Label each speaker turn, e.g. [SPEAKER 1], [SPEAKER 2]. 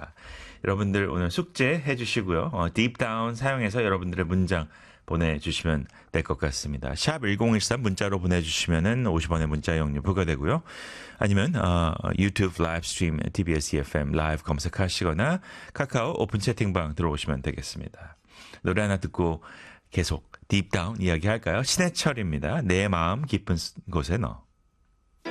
[SPEAKER 1] 되겠습니다. 여러분들 오늘 숙제 해주시고요. 딥다운 사용해서 여러분들의 문장 보내주시면 될 것 같습니다. 샵 1013 문자로 보내주시면은 50원의 문자 이용료 부과되고요. 아니면 유튜브 라이브 스트림 TBS EFM 라이브 검색하시거나 카카오 오픈 채팅방 들어오시면 되겠습니다. 노래 하나 듣고 계속 딥다운 이야기 할까요? 신해철입니다. 내 마음 깊은 곳에 너.